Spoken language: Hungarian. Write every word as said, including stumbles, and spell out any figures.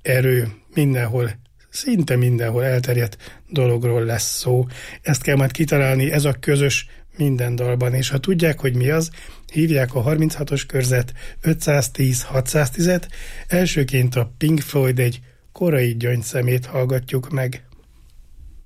erő, mindenhol, szinte mindenhol elterjedt dologról lesz szó. Ezt kell majd kitalálni, ez a közös minden dalban, és ha tudják, hogy mi az, hívják a harminchatos körzet ötszáztíz hatszáztízet, elsőként a Pink Floyd egy korai gyöngyszemét hallgatjuk meg.